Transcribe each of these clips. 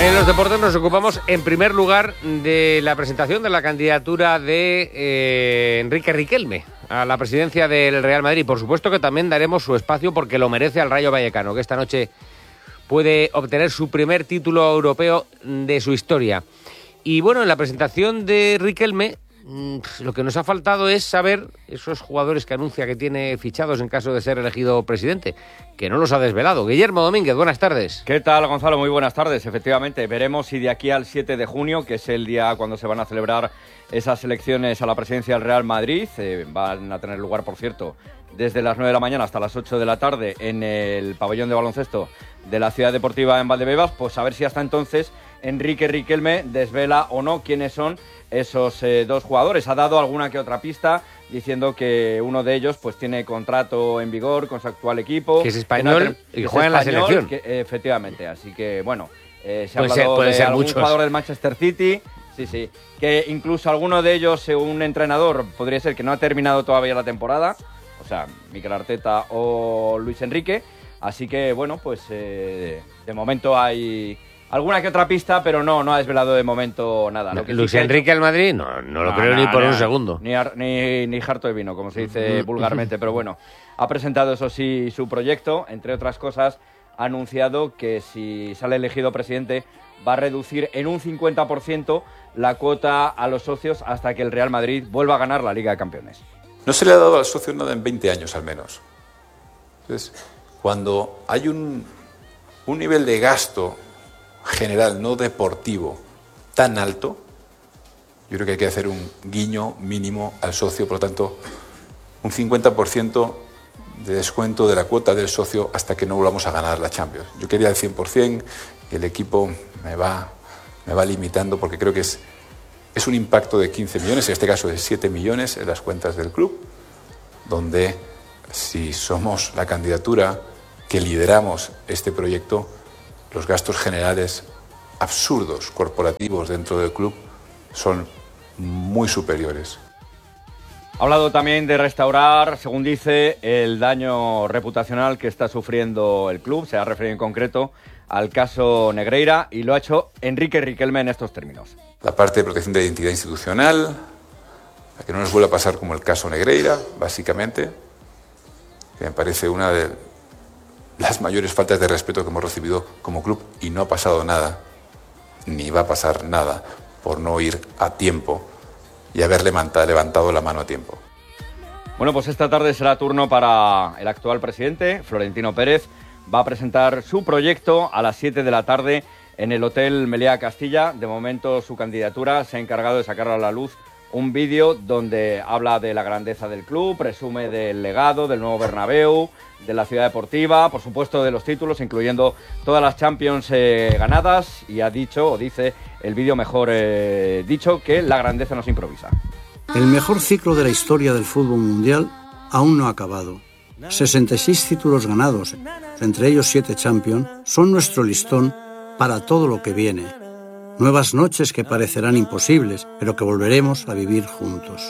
En los deportes nos ocupamos en primer lugar de la presentación de la candidatura de Enrique Riquelme a la presidencia del Real Madrid. Por supuesto que también daremos su espacio porque lo merece al Rayo Vallecano, que esta noche puede obtener su primer título europeo de su historia. Y bueno, en la presentación de Riquelme, lo que nos ha faltado es saber esos jugadores que anuncia que tiene fichados en caso de ser elegido presidente, que no los ha desvelado. Guillermo Domínguez, buenas tardes. ¿Qué tal, Gonzalo? Muy buenas tardes. Efectivamente, veremos si de aquí al 7 de junio, que es el día cuando se van a celebrar esas elecciones a la presidencia del Real Madrid, van a tener lugar, por cierto, desde las 9 de la mañana hasta las 8 de la tarde en el pabellón de baloncesto de la Ciudad Deportiva en Valdebebas, pues a ver si hasta entonces Enrique Riquelme desvela o no quiénes son esos dos jugadores. Ha dado alguna que otra pista diciendo que uno de ellos pues tiene contrato en vigor con su actual equipo. Que es español y juega en la selección. Efectivamente, así que bueno, se ha hablado de algún jugador del Manchester City. Sí, que incluso alguno de ellos, un entrenador, podría ser que no ha terminado todavía la temporada, o sea, Mikel Arteta o Luis Enrique. Así que bueno, pues de momento hay alguna que otra pista, pero no ha desvelado de momento nada. Luis Enrique al Madrid, no lo creo ni por un segundo. Ni harto de vino, como se dice vulgarmente, pero bueno, ha presentado eso sí su proyecto, entre otras cosas, ha anunciado que si sale elegido presidente va a reducir en un 50% la cuota a los socios hasta que el Real Madrid vuelva a ganar la Liga de Campeones. No se le ha dado al socio nada en 20 años al menos. Entonces, cuando hay un nivel de gasto general, no deportivo, tan alto, yo creo que hay que hacer un guiño mínimo al socio, por lo tanto, un 50% de descuento de la cuota del socio hasta que no volvamos a ganar la Champions. Yo quería el 100% y el equipo me va limitando porque creo que es un impacto de 15 millones, en este caso de 7 millones en las cuentas del club, donde si somos la candidatura que lideramos este proyecto, los gastos generales absurdos, corporativos dentro del club, son muy superiores. Ha hablado también de restaurar, según dice, el daño reputacional que está sufriendo el club. Se ha referido en concreto al caso Negreira y lo ha hecho Enrique Riquelme en estos términos. La parte de protección de identidad institucional, a que no nos vuelva a pasar como el caso Negreira, básicamente, que me parece una de las mayores faltas de respeto que hemos recibido como club, y no ha pasado nada, ni va a pasar nada, por no ir a tiempo y haber levantado la mano a tiempo. Bueno, pues esta tarde será turno para el actual presidente, Florentino Pérez. Va a presentar su proyecto a las 7 de la tarde en el Hotel Meliá Castilla. De momento su candidatura se ha encargado de sacar a la luz un vídeo donde habla de la grandeza del club, presume del legado, del nuevo Bernabéu, de la ciudad deportiva, por supuesto de los títulos, incluyendo todas las Champions ganadas, y ha dicho, o dice el vídeo mejor dicho, que la grandeza no se improvisa. El mejor ciclo de la historia del fútbol mundial aún no ha acabado. 66 títulos ganados, entre ellos 7 Champions, son nuestro listón para todo lo que viene. Nuevas noches que parecerán imposibles, pero que volveremos a vivir juntos.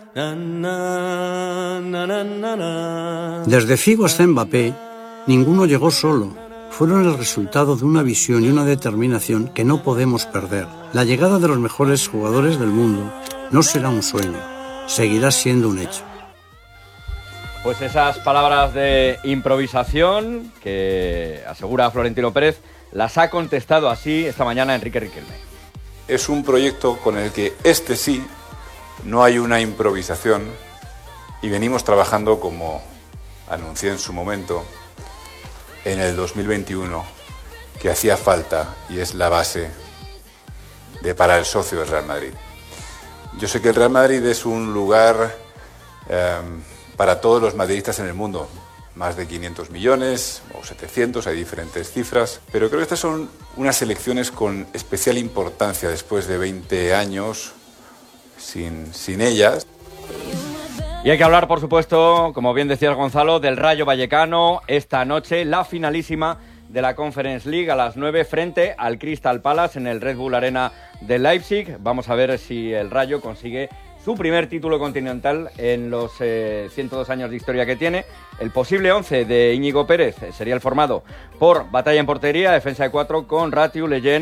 Desde Figo hasta Mbappé, ninguno llegó solo. Fueron el resultado de una visión y una determinación que no podemos perder. La llegada de los mejores jugadores del mundo no será un sueño, seguirá siendo un hecho. Pues esas palabras de improvisación que asegura Florentino Pérez las ha contestado así esta mañana Enrique Riquelme. Es un proyecto con el que sí no hay una improvisación y venimos trabajando, como anuncié en su momento, en el 2021, que hacía falta y es la base para el socio del Real Madrid. Yo sé que el Real Madrid es un lugar para todos los madridistas en el mundo. Más de 500 millones o 700, hay diferentes cifras, pero creo que estas son unas elecciones con especial importancia después de 20 años sin ellas. Y hay que hablar, por supuesto, como bien decía Gonzalo, del Rayo Vallecano. Esta noche, la finalísima de la Conference League a las 9 frente al Crystal Palace en el Red Bull Arena de Leipzig. Vamos a ver si el Rayo consigue su primer título continental en los 102 años de historia que tiene. El posible 11 de Íñigo Pérez sería el formado por Batalla en portería, defensa de 4 con Ratiu, Leyen,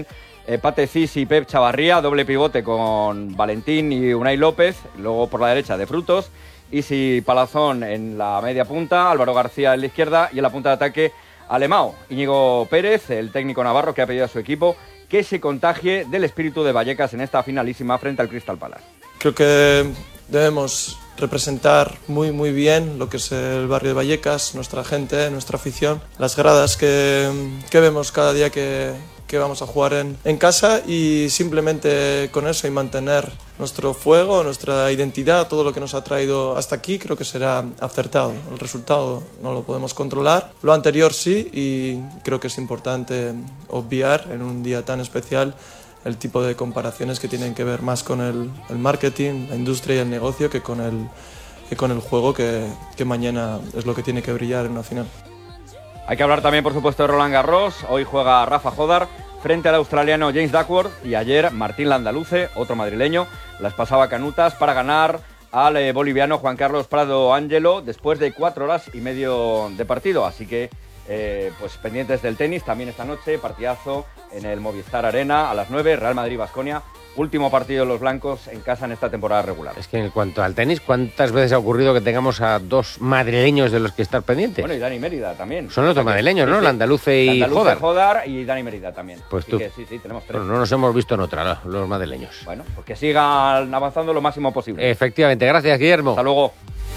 Pate Cis y Pep Chavarría, doble pivote con Valentín y Unai López, luego por la derecha de Frutos, Isi Palazón en la media punta, Álvaro García en la izquierda y en la punta de ataque Alemão. Íñigo Pérez, el técnico navarro, que ha pedido a su equipo que se contagie del espíritu de Vallecas en esta finalísima frente al Crystal Palace. Creo que debemos representar muy bien lo que es el barrio de Vallecas, nuestra gente, nuestra afición, las gradas que vemos cada día que vamos a jugar en casa, y simplemente con eso y mantener nuestro fuego, nuestra identidad, todo lo que nos ha traído hasta aquí, creo que será acertado. El resultado no lo podemos controlar, lo anterior sí, y creo que es importante obviar en un día tan especial el tipo de comparaciones que tienen que ver más con el marketing, la industria y el negocio que con el juego, que mañana es lo que tiene que brillar en una final. Hay que hablar también, por supuesto, de Roland Garros. Hoy juega Rafa Jodar frente al australiano James Duckworth, y ayer Martín Landaluce, otro madrileño, las pasaba canutas para ganar al boliviano Juan Carlos Prado Ángelo después de 4 horas y medio de partido. Así que pues pendientes del tenis también esta noche, partidazo en el Movistar Arena a las 9, Real Madrid-Baskonia, último partido de los blancos en casa en esta temporada regular. Es que en cuanto al tenis, ¿cuántas veces ha ocurrido que tengamos a 2 madrileños de los que estar pendientes? Bueno, y Dani Mérida también. Son los 2 madrileños, ¿no? Landaluce y Jodar y Dani Mérida también. Pues así tú. Que, sí, tenemos 3. Bueno, no nos hemos visto en otra, los madrileños. Bueno, pues que sigan avanzando lo máximo posible. Efectivamente, gracias, Guillermo. Hasta luego.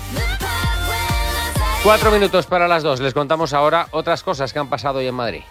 4 minutos para las 2. Les contamos ahora otras cosas que han pasado hoy en Madrid.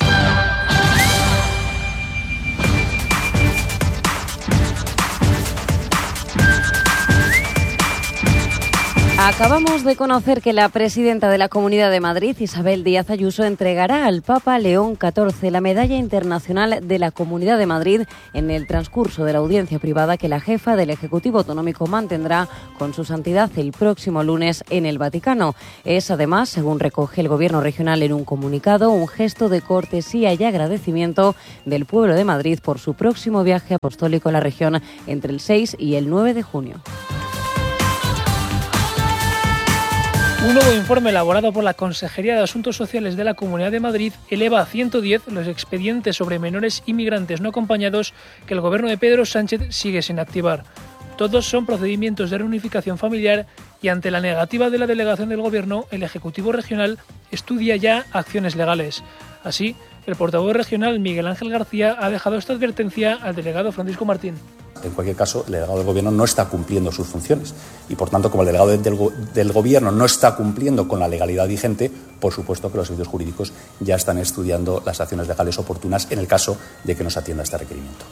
Acabamos de conocer que la presidenta de la Comunidad de Madrid, Isabel Díaz Ayuso, entregará al Papa León XIV la Medalla Internacional de la Comunidad de Madrid en el transcurso de la audiencia privada que la jefa del Ejecutivo Autonómico mantendrá con su santidad el próximo lunes en el Vaticano. Es además, según recoge el Gobierno regional en un comunicado, un gesto de cortesía y agradecimiento del pueblo de Madrid por su próximo viaje apostólico a la región entre el 6 y el 9 de junio. Un nuevo informe elaborado por la Consejería de Asuntos Sociales de la Comunidad de Madrid eleva a 110 los expedientes sobre menores inmigrantes no acompañados que el gobierno de Pedro Sánchez sigue sin activar. Todos son procedimientos de reunificación familiar y ante la negativa de la delegación del gobierno, el Ejecutivo Regional estudia ya acciones legales. Así, el portavoz regional Miguel Ángel García ha dejado esta advertencia al delegado Francisco Martín. En cualquier caso, el delegado del Gobierno no está cumpliendo sus funciones y, por tanto, como el delegado del Gobierno no está cumpliendo con la legalidad vigente, por supuesto que los servicios jurídicos ya están estudiando las acciones legales oportunas en el caso de que no se atienda este requerimiento.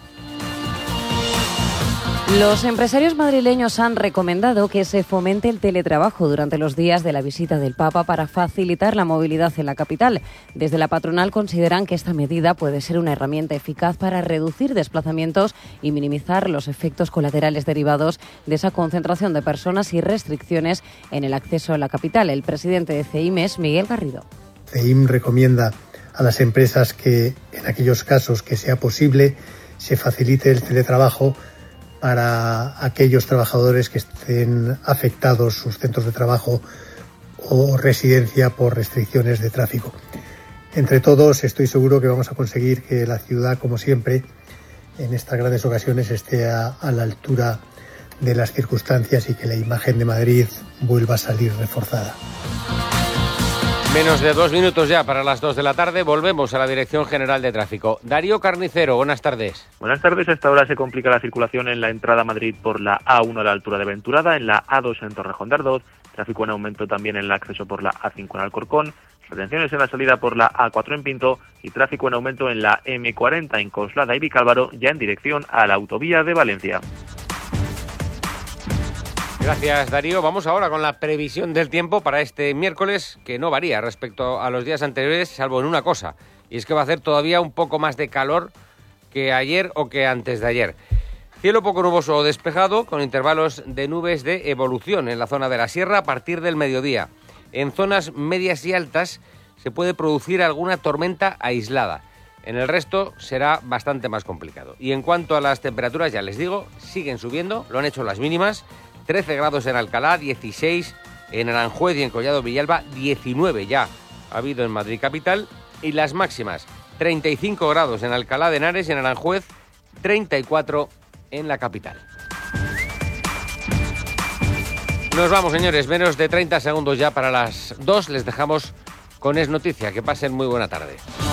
Los empresarios madrileños han recomendado que se fomente el teletrabajo durante los días de la visita del Papa para facilitar la movilidad en la capital. Desde la patronal consideran que esta medida puede ser una herramienta eficaz para reducir desplazamientos y minimizar los efectos colaterales derivados de esa concentración de personas y restricciones en el acceso a la capital. El presidente de CEIM es Miguel Garrido. CEIM recomienda a las empresas que, en aquellos casos que sea posible, se facilite el teletrabajo para aquellos trabajadores que estén afectados sus centros de trabajo o residencia por restricciones de tráfico. Entre todos, estoy seguro que vamos a conseguir que la ciudad, como siempre, en estas grandes ocasiones esté a la altura de las circunstancias y que la imagen de Madrid vuelva a salir reforzada. Menos de 2 minutos ya para las 2 de la tarde. Volvemos a la Dirección General de Tráfico. Darío Carnicero, buenas tardes. Buenas tardes. A esta hora se complica la circulación en la entrada a Madrid por la A1 a la altura de Venturada, en la A2 en Torrejón de Ardoz, tráfico en aumento también en el acceso por la A5 en Alcorcón, retenciones en la salida por la A4 en Pinto y tráfico en aumento en la M40 en Coslada y Vicálvaro, ya en dirección a la autovía de Valencia. Gracias, Darío. Vamos ahora con la previsión del tiempo para este miércoles, que no varía respecto a los días anteriores, salvo en una cosa, y es que va a hacer todavía un poco más de calor que ayer o que antes de ayer. Cielo poco nuboso o despejado, con intervalos de nubes de evolución en la zona de la sierra a partir del mediodía. En zonas medias y altas se puede producir alguna tormenta aislada. En el resto será bastante más complicado. Y en cuanto a las temperaturas, ya les digo, siguen subiendo, lo han hecho las mínimas. 13 grados en Alcalá, 16 en Aranjuez y en Collado Villalba, 19 ya ha habido en Madrid capital, y las máximas 35 grados en Alcalá de Henares y en Aranjuez, 34 en la capital. Nos vamos, señores, menos de 30 segundos ya para las 2. Les dejamos con Es Noticia. Que pasen muy buena tarde.